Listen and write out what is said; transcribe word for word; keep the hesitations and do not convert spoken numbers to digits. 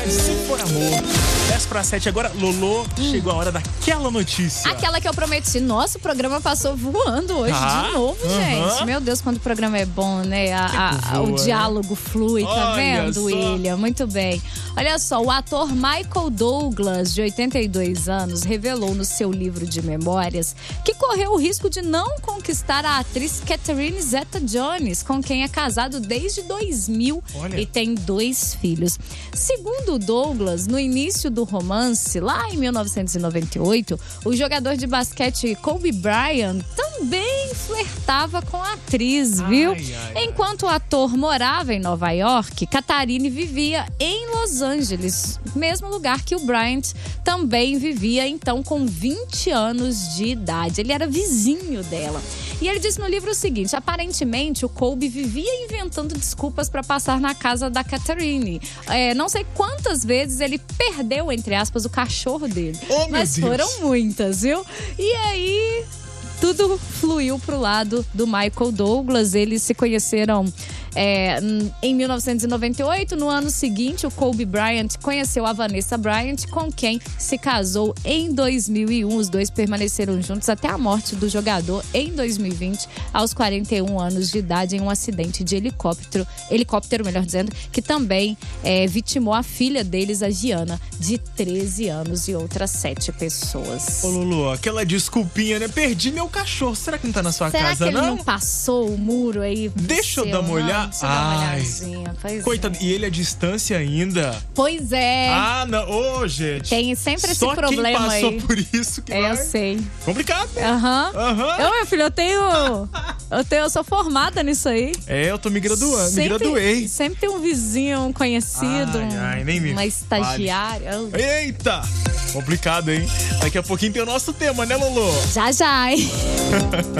Se for amor. dez para sete agora, Lolo, hum. chegou a hora daquela notícia. Aquela que eu prometi. Nossa, o programa passou voando hoje ah, de novo, uh-huh. gente. Meu Deus, quando o programa é bom, né? A, a, a, o diálogo flui, tá Olha vendo, só. William? Muito bem. Olha só, o ator Michael Douglas, de oitenta e dois anos, revelou no seu livro de memórias que correu o risco de não conquistar a atriz Catherine Zeta-Jones, com quem é casado desde dois mil Olha. E tem dois filhos. Segundo Douglas, no início do romance, lá em mil novecentos e noventa e oito, o jogador de basquete Kobe Bryant também flertava com a atriz, viu? Ai, ai, Enquanto o ator morava em Nova York, Catherine vivia em Los Angeles, mesmo lugar que o Bryant também vivia, então com vinte anos de idade. Ele era vizinho dela. E ele disse no livro o seguinte: aparentemente o Kobe vivia inventando desculpas para passar na casa da Catherine. É, não sei quantas vezes ele perdeu, entre aspas, o cachorro dele. Oh, mas foram muitas, viu? E aí tudo fluiu pro lado do Michael Douglas. Eles se conheceram é, em mil novecentos e noventa e oito. No ano seguinte, o Kobe Bryant conheceu a Vanessa Bryant, com quem se casou em dois mil e um. Os dois permaneceram juntos até a morte do jogador em dois mil e vinte, aos quarenta e um anos de idade, em um acidente de helicóptero, helicóptero, melhor dizendo, que também é, vitimou a filha deles, a Gianna, de treze anos, e outras sete pessoas. Ô, Lulu, aquela desculpinha, né? Perdi meu cachorro. Será que não tá na sua Será casa, que ele não? não passou o muro aí? Deixa eu dar uma olhada. Deixa eu dar uma olhadinha. Pois Coitado, é. E ele à distância ainda? Pois é. Ah, não. Ô, oh, gente. Tem sempre esse Só problema aí. Só quem passou por isso que é, vai... eu sei. Complicado. Aham. Uhum. Uhum. Eu, meu filho, eu tenho... eu tenho... Eu sou formada nisso aí. É, eu tô me graduando. Sempre, me graduei. Sempre tem um vizinho, um conhecido. Ai, ai, nem me uma estagiária. Vale. Eita! Complicado, hein? Daqui a pouquinho tem o nosso tema, né, Lolo? Já, já, hein?